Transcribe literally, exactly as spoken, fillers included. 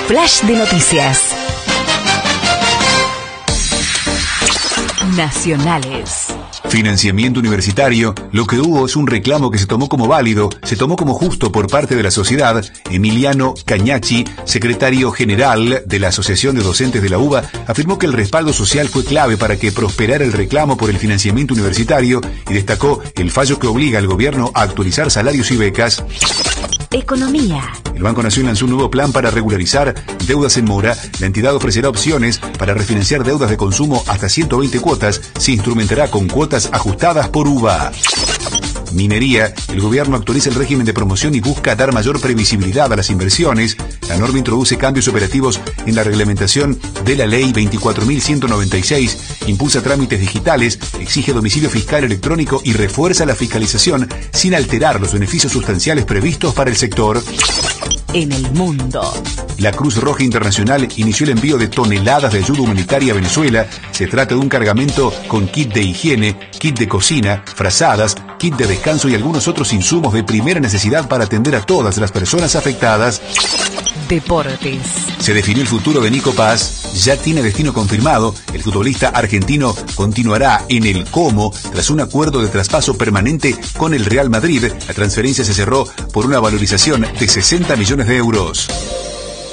Flash de noticias. Nacionales. Financiamiento universitario. Lo que hubo es un reclamo que se tomó como válido, se tomó como justo por parte de la sociedad. Emiliano Cañachi, secretario general de la Asociación de Docentes de la U B A, afirmó que el respaldo social fue clave para que prosperara el reclamo por el financiamiento universitario y destacó el fallo que obliga al gobierno a actualizar salarios y becas. Economía. El Banco Nación lanzó un nuevo plan para regularizar deudas en mora. La entidad ofrecerá opciones para refinanciar deudas de consumo hasta ciento veinte cuotas. Se instrumentará con cuotas ajustadas por U B A. Minería. El gobierno actualiza el régimen de promoción y busca dar mayor previsibilidad a las inversiones. La norma introduce cambios operativos en la reglamentación de la ley veinticuatro mil ciento noventa y seis, impulsa trámites digitales, exige domicilio fiscal electrónico y refuerza la fiscalización sin alterar los beneficios sustanciales previstos para el sector. En el mundo. La Cruz Roja Internacional inició el envío de toneladas de ayuda humanitaria a Venezuela. Se trata de un cargamento con kit de higiene, kit de cocina, frazadas, kit de descanso y algunos otros insumos de primera necesidad para atender a todas las personas afectadas. Deportes. Se definió el futuro de Nico Paz, ya tiene destino confirmado. El futbolista argentino continuará en el Como tras un acuerdo de traspaso permanente con el Real Madrid. La transferencia se cerró por una valorización de sesenta millones de euros.